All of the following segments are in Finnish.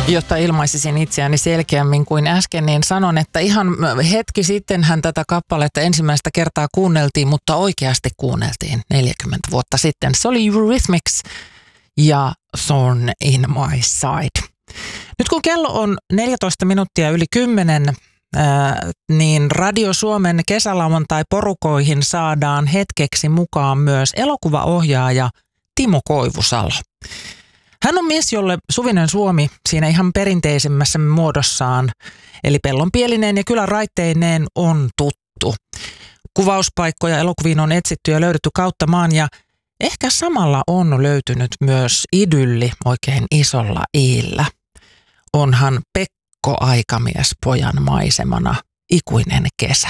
Jotta ilmaisisin itseäni selkeämmin kuin äsken, niin sanon, että ihan hetki sittenhän tätä kappaletta ensimmäistä kertaa kuunneltiin, mutta oikeasti kuunneltiin 40 vuotta sitten. Se oli Eurythmics ja Thorn in My Side. Nyt kun kello on 14 minuuttia yli 10, niin Radio Suomen kesälauantai-porukoihin saadaan hetkeksi mukaan myös elokuvaohjaaja Timo Koivusalo. Hän on mies, jolle Suvinen Suomi siinä ihan perinteisemmässä muodossaan, eli Pellonpielinen ja kylän raitteineen on tuttu. Kuvauspaikkoja elokuviin on etsitty ja löydetty kautta maan ja ehkä samalla on löytynyt myös idylli oikein isolla iillä. Onhan Pekko Aikamiespojan maisemana ikuinen kesä.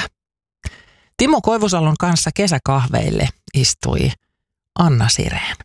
Timo Koivusalon kanssa kesäkahveille istui Anna Sireen.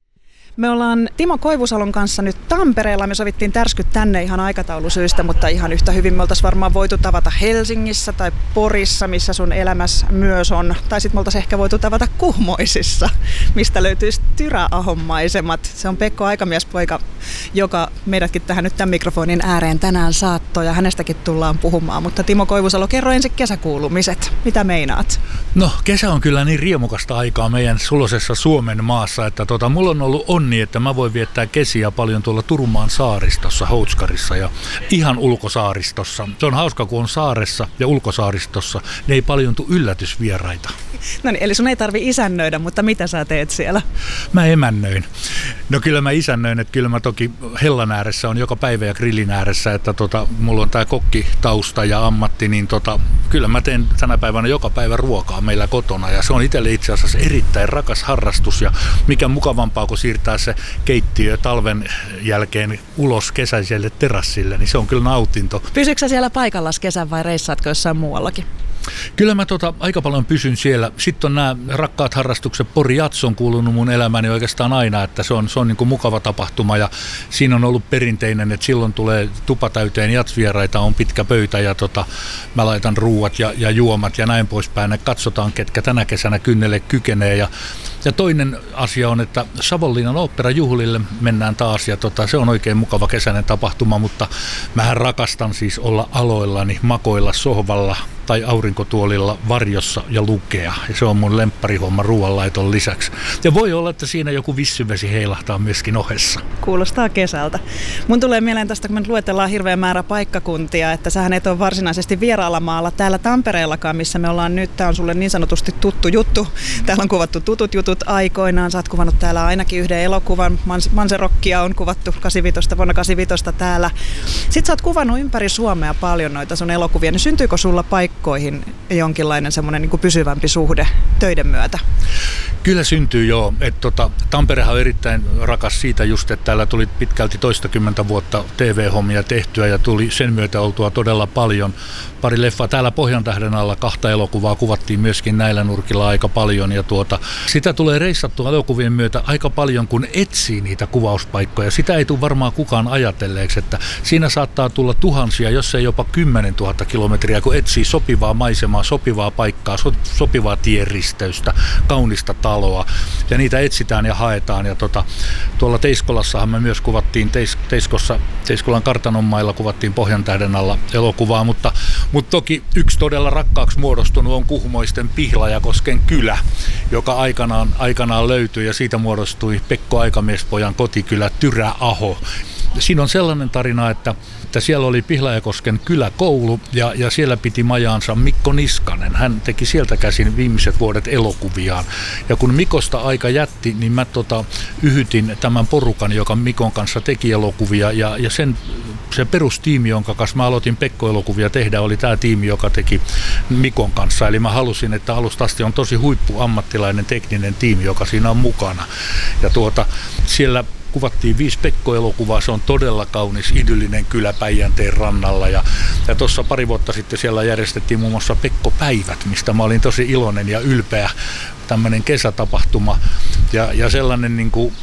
Me ollaan Timo Koivusalon kanssa nyt Tampereella. Me sovittiin tärskyt tänne ihan aikataulusyistä, mutta ihan yhtä hyvin me oltaisiin varmaan voitu tavata Helsingissä tai Porissa, missä sun elämässä myös on. Tai sitten me oltaisiin ehkä voitu tavata Kuhmoisissa, mistä löytyisi Tyräahon maisemat. Se on Pekko Aikamiespoika, joka meidätkin tähän nyt tämän mikrofonin ääreen tänään saattoi ja hänestäkin tullaan puhumaan. Mutta Timo Koivusalo, kerro ensin kesäkuulumiset. Mitä meinaat? No, kesä on kyllä niin riemukasta aikaa meidän suloisessa Suomen maassa, että mulla on ollut niin, että mä voin viettää kesiä paljon tuolla Turunmaan saaristossa, Houtskarissa ja ihan ulkosaaristossa. Se on hauska, kun on saaressa ja ulkosaaristossa, ne ei paljon tule yllätysvieraita. No niin, eli sun ei tarvi isännöidä, mutta mitä sä teet siellä? Mä emännöin. No kyllä mä isännöin, että kyllä mä toki hellan ääressä on joka päivä ja grillin ääressä, että mulla on tää kokkitausta ja ammatti, niin kyllä mä teen tänä päivänä joka päivä ruokaa meillä kotona ja se on itselle itse asiassa erittäin rakas harrastus ja mikä mukavampaa kuin siirtää se keittiö talven jälkeen ulos kesäiselle terassille, niin se on kyllä nautinto. Pysytkö sä siellä paikallas kesän vai reissaatko jossain muuallakin? Kyllä mä aika paljon pysyn siellä. Sitten on nämä rakkaat harrastukset. Pori Jats on kuulunut mun elämäni oikeastaan aina, että se on niin kuin mukava tapahtuma ja siinä on ollut perinteinen, että silloin tulee tupa täyteen jatsvieraita, on pitkä pöytä ja mä laitan ruuat ja juomat ja näin poispäin. Ja katsotaan, ketkä tänä kesänä kynnelle kykenee ja toinen asia on, että Savonlinnan oopperajuhlille mennään taas ja se on oikein mukava kesäinen tapahtuma, mutta mähän rakastan siis olla aloillani, makoilla sohvalla tai aurinkotuolilla varjossa ja lukea. Ja se on mun lempparihomma ruoanlaiton lisäksi. Ja voi olla, että siinä joku vissyvesi heilahtaa myöskin ohessa. Kuulostaa kesältä. Mun tulee mieleen tästä, kun me nyt luetellaan hirveä määrä paikkakuntia, että sähän et ole varsinaisesti vieraalla maalla täällä Tampereellakaan, missä me ollaan nyt. Tää on sulle niin sanotusti tuttu juttu. Täällä on kuvattu tutut jutut aikoinaan. Sä oot kuvannut täällä ainakin yhden elokuvan. Manserokkia on kuvattu vuonna 85 täällä. Sitten sä oot kuvannut ympäri Suomea paljon noita sun elokuvia. Niin syntyykö sulla paikkoihin jonkinlainen semmoinen niin kuin pysyvämpi suhde töiden myötä? Kyllä syntyy joo. Tamperehan on erittäin rakas siitä just, että täällä tuli pitkälti 20 vuotta TV-hommia tehtyä ja tuli sen myötä oltua todella paljon. Pari leffaa täällä Pohjantähden alla, 2 elokuvaa kuvattiin myöskin näillä nurkilla aika paljon ja sitä tulee reissattua elokuvien myötä aika paljon, kun etsii niitä kuvauspaikkoja. Sitä ei tule varmaan kukaan ajatelleeksi, että siinä saattaa tulla tuhansia, jos ei jopa 10 000 kilometriä, kun etsii sopivaa maisemaa, sopivaa paikkaa, sopivaa tienristeystä, kaunista taloa ja niitä etsitään ja haetaan ja tuolla Teiskolassahan me myös kuvattiin Teiskolan kartanonmailla kuvattiin Pohjantähden alla elokuvaa, mutta toki yksi todella rakkaaksi muodostunut on Kuhmoisten Pihlajakosken kylä, joka aikanaan löytyi ja siitä muodostui Pekko Aikamiespojan kotikylä Tyräaho. Siinä on sellainen tarina, että siellä oli Pihlajakosken kyläkoulu ja siellä piti majaansa Mikko Niskanen. Hän teki sieltä käsin viimeiset vuodet elokuviaan. Ja kun Mikosta aika jätti, niin mä yhytin tämän porukan, joka Mikon kanssa teki elokuvia ja se perustiimi, jonka kanssa mä aloitin Pekko-elokuvia tehdä, oli tämä tiimi, joka teki Mikon kanssa. Eli mä halusin, että alusta asti on tosi huippuammattilainen tekninen tiimi, joka siinä on mukana. Ja siellä kuvattiin 5 Pekko-elokuvaa, se on todella kaunis, idyllinen kylä Päijänteen rannalla ja tuossa pari vuotta sitten siellä järjestettiin muun muassa Pekko-päivät, mistä mä olin tosi iloinen ja ylpeä, tämmöinen kesätapahtuma ja sellainen niin kuin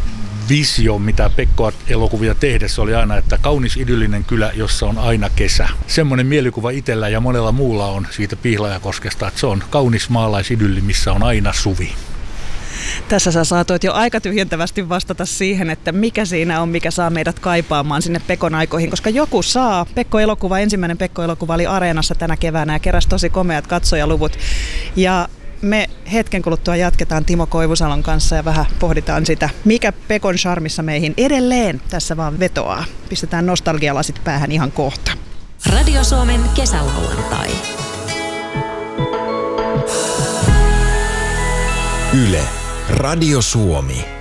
visio, mitä Pekko-elokuvia tehdessä oli aina, että kaunis idyllinen kylä, jossa on aina kesä. Semmoinen mielikuva itsellä ja monella muulla on siitä Pihlajakoskesta, että se on kaunis maalaisidylli, missä on aina suvi. Tässä sä saatoit jo aika tyhjentävästi vastata siihen, että mikä siinä on, mikä saa meidät kaipaamaan sinne Pekon aikoihin, koska joku saa. Pekko-elokuva, ensimmäinen Pekko-elokuva oli Areenassa tänä keväänä ja keräsi tosi komeat katsojaluvut. Ja me hetken kuluttua jatketaan Timo Koivusalon kanssa ja vähän pohditaan sitä, mikä Pekon charmissa meihin edelleen tässä vaan vetoaa. Pistetään nostalgialasit päähän ihan kohta. Radio Suomen kesälauantai. Yle, Radio Suomi.